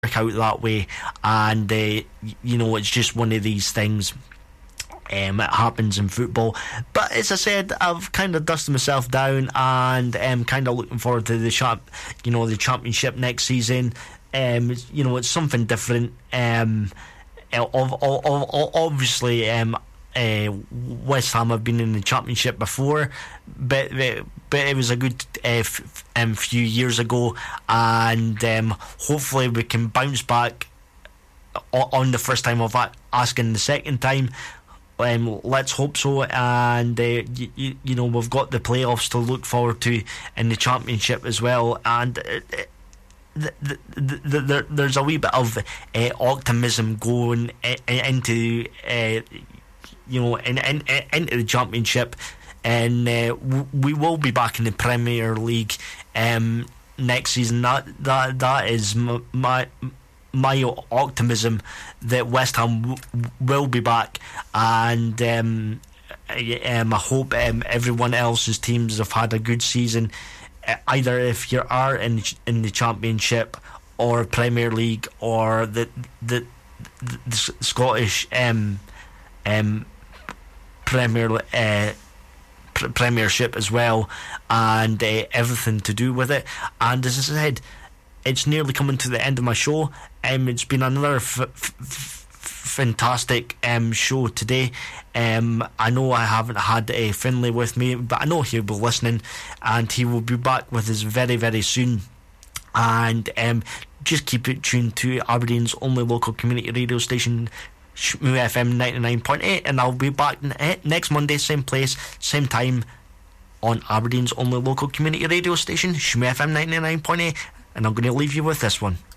out that way, and it's just one of these things. It happens in football, but as I said, I've kind of dusted myself down, and kind of looking forward to the championship next season. It's something different. Obviously, West Ham have been in the championship before, but it was a good few years ago, and hopefully we can bounce back on the first time of asking the second time. Let's hope so, and we've got the playoffs to look forward to in the championship as well, and there's a wee bit of optimism going into into the championship, and we will be back in the Premier League next season. That is my optimism that West Ham will be back, and I hope everyone else's teams have had a good season, either if you are in the Championship or Premier League or the Scottish Premiership as well, and everything to do with it. And as I said, it's nearly coming to the end of my show. It's been another fantastic show today. I know I haven't had Finlay with me, but I know he'll be listening, and he will be back with us very, very soon. And just keep it tuned to Aberdeen's only local community radio station, Shmoo FM 99.8, and I'll be back next Monday, same place, same time, on Aberdeen's only local community radio station, Shmoo FM 99.8. And I'm going to leave you with this one.